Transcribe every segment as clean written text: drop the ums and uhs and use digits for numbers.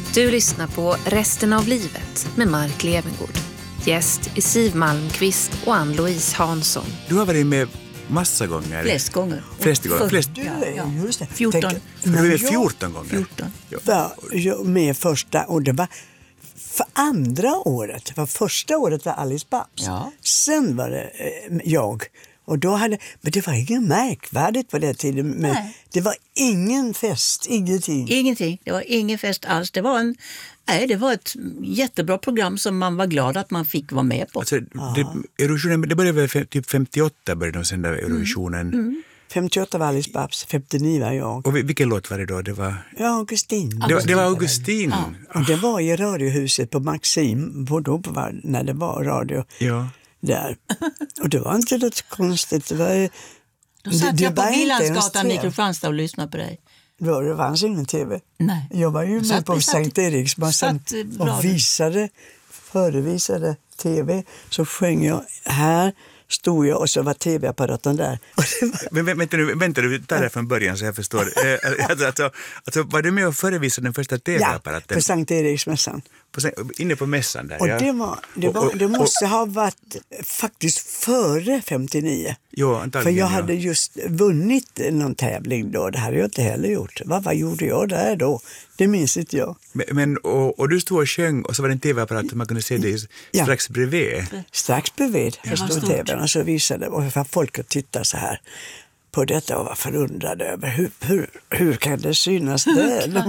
Du lyssnar på Resten av livet med Mark Levengood. Gäst är Siv Malmqvist och Ann-Louise Hansson. Du har varit med massa gånger. Flest gånger. Flest. Ja, just det. 14. Du var med 14 gånger. 14. Var jag med första, och det var för andra året. För första året var Alice Babs. Ja. Sen var det jag. Och då men det var inget märkvärdigt på den tiden. Men det var ingen fest, ingenting. Ingenting. Det var ingen fest alls. Det var ett jättebra program som man var glad att man fick vara med på. Alltså, Eurovisionen, det började väl typ 58 började de sända Eurovisionen. 58 var Alice Babs, 59 var jag. Och vilken låt var det då? Det var Augustin. Det var Augustin. Ja. Och det var i radiohuset på Maxim, när det var radio. Ja. Där. Och det var inte något konstigt. Då satt jag på Villansgatan i Kristianstad och lyssnade på dig. Det fanns ingen tv. Nej. Jag var ju med på Sankt Eriksmassan och förevisade tv. Så sjöng jag här, stod jag och så var tv-apparaten där. Men vänta du tar det från början så jag förstår. Alltså, var du med och förevisade den första tv-apparaten? Ja, på Sankt Eriksmässan. Inne på mässan där, och ja. Det måste ha varit faktiskt före 59. Jo, antagligen. För jag hade just vunnit någon tävling då. Det hade jag inte heller gjort. Vad gjorde jag där då? Det minns inte jag. Och du stod och sjöng och så var det en tv-apparat och man kunde se det strax bredvid. Strax bredvid. Jag stod tvn och så visade och folk att titta så här på detta och var förundrade över hur kan det synas där?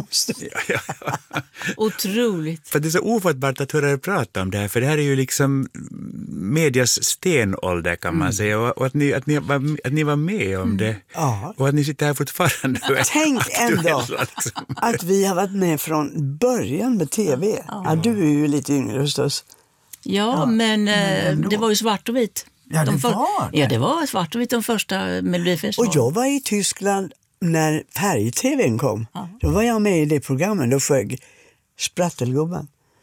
Otroligt. För det är så ofattbart att höra dig prata om det här, för det här är ju liksom medias stenålder kan man säga, och att ni var med om det och att ni sitter här fortfarande. Tänk ändå att vi har varit med från början med tv. Ja, du är ju lite yngre förstås. Ja, men det var ju svart och vit. Ja, det var det. Ja, det var svart och vitt de första Melodifestivalen. Och jag var i Tyskland när färg-tvn kom. Ja. Då var jag med i det programmet och sjöng Sprattelgubben.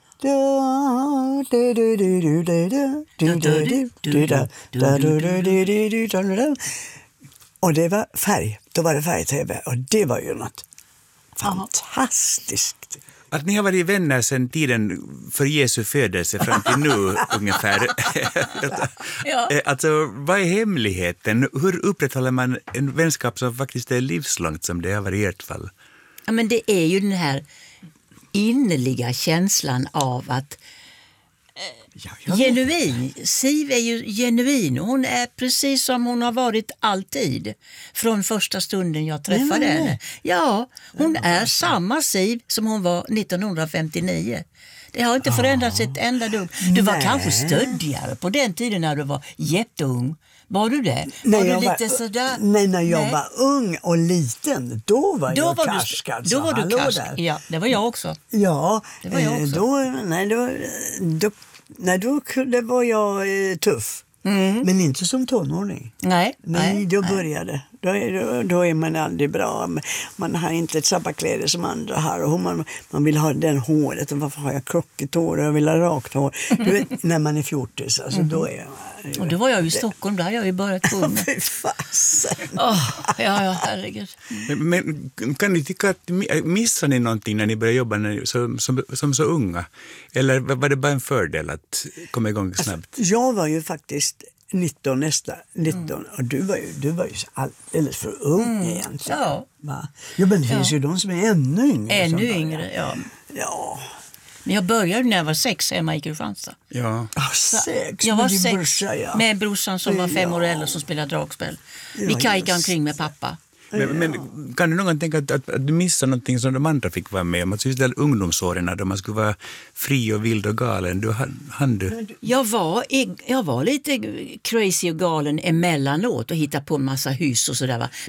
Och det var färg. Då var det färg-tv. Och det var ju något fantastiskt. Att ni har varit vänner sedan tiden för Jesu födelse fram till nu ungefär. Alltså, vad är hemligheten? Hur upprätthåller man en vänskap som faktiskt är livslångt som det har varit i ert fall? Ja, men det är ju den här innerliga känslan av att genuin. Siv är ju genuin. Hon är precis som hon har varit alltid. Från första stunden jag träffade henne. Ja, hon är samma Siv som hon var 1959. Det har inte förändrats ett enda dugg. Du var kanske stöddigare på den tiden när du var jätteung. Var du det? När jag var ung och liten, då var jag karsk. Då var du karsk. Ja, det var jag också. Ja, det var jag också. Då var jag tuff. Men inte som tonåring. Nej, då började. Då är man aldrig bra. Man har inte ett samma kläder som andra har. Och man vill ha den håret. Och varför har jag krockigt hår? Jag vill ha rakt hår. Du vet, när man är 40, alltså, då är jag... Och då var jag i Stockholm, där har jag ju börjat sjunga. Fy fasen. Ja, herregud. Men kan ni tycka att missar ni någonting när ni börjar jobba som så unga? Eller var det bara en fördel att komma igång snabbt? Alltså, jag var ju faktiskt 19 och du var ju alldeles för ung egentligen. Ja. Men det finns ju de som är ännu yngre. Ännu yngre, ja. Men jag började när jag var 6 hemma i Kristianstad. Ja. 6? Jag var 6 med brorsan som var 5 år äldre som spelade dragspel. Vi kajkade omkring med pappa. Men kan du någon tänka att du missar någonting som de andra fick vara med om? Alltså just där ungdomsåren då man skulle vara fri och vild och galen. Jag var lite crazy och galen emellanåt och hittade på en massa hus och sådär. Va?